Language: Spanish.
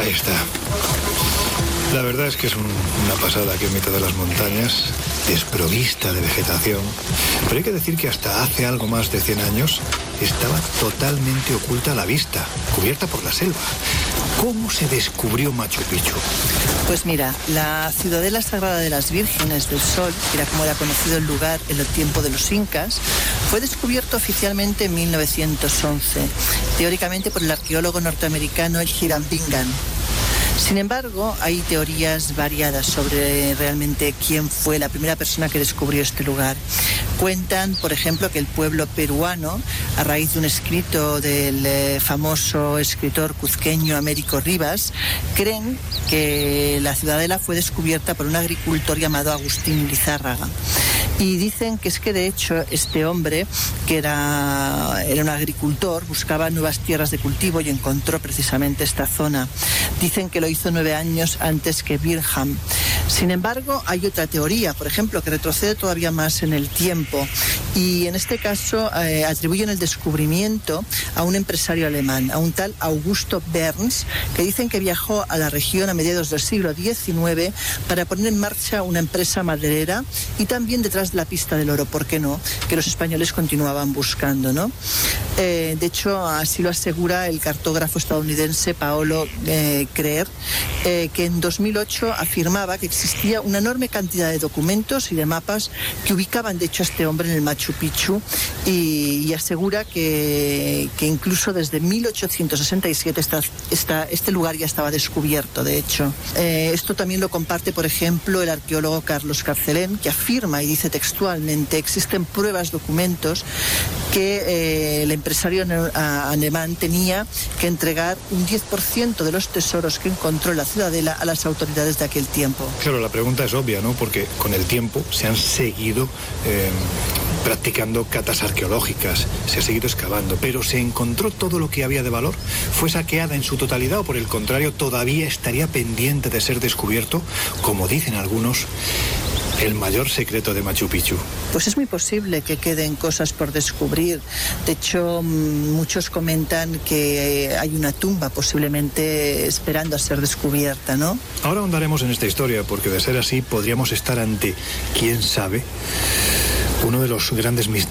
Ahí está. La verdad es que es una pasada aquí en mitad de las montañas, desprovista de vegetación. Pero hay que decir que hasta hace algo más de 100 años estaba totalmente oculta a la vista, cubierta por la selva. ¿Cómo se descubrió Machu Picchu? Pues mira, la Ciudadela Sagrada de las Vírgenes del Sol, que era como era conocido el lugar en el tiempo de los incas, fue descubierto oficialmente en 1911, teóricamente por el arqueólogo norteamericano Hiram Bingham. Sin embargo, hay teorías variadas sobre realmente quién fue la primera persona que descubrió este lugar. Cuentan, por ejemplo, que el pueblo peruano, a raíz de un escrito del famoso escritor cuzqueño Américo Rivas, creen que la ciudadela fue descubierta por un agricultor llamado Agustín Lizárraga. Y dicen que es que de hecho este hombre, que era un agricultor, buscaba nuevas tierras de cultivo y encontró precisamente esta zona. Dicen que lo hizo 9 años antes que Bingham. Sin embargo, hay otra teoría, por ejemplo, que retrocede todavía más en el tiempo y en este caso atribuyen el descubrimiento a un empresario alemán, a un tal Augusto Berns, que dicen que viajó a la región a mediados del siglo XIX para poner en marcha una empresa maderera y también detrás de la pista del oro, ¿por qué no?, que los españoles continuaban buscando, ¿no? De hecho, así lo asegura el cartógrafo estadounidense Paolo Creer, que en 2008 afirmaba que existía una enorme cantidad de documentos y de mapas que ubicaban de hecho a este hombre en el Machu Picchu y asegura que incluso desde 1867 este lugar ya estaba descubierto, de hecho. Esto también lo comparte, por ejemplo, el arqueólogo Carlos Carcelén, que afirma y dice textualmente: existen pruebas, documentos que el empresario alemán tenía que entregar un 10% de los tesoros que encontró en la ciudadela a las autoridades de aquel tiempo. Claro, la pregunta es obvia, ¿no? Porque con el tiempo se han seguido practicando catas arqueológicas, se ha seguido excavando, pero ¿se encontró todo lo que había de valor? ¿Fue saqueada en su totalidad o por el contrario todavía estaría pendiente de ser descubierto, como dicen algunos, el mayor secreto de Machu Picchu? Pues es muy posible que queden cosas por descubrir. De hecho, muchos comentan que hay una tumba posiblemente esperando a ser descubierta, ¿no? Ahora ahondaremos en esta historia, porque de ser así podríamos estar ante, quién sabe, uno de los grandes misterios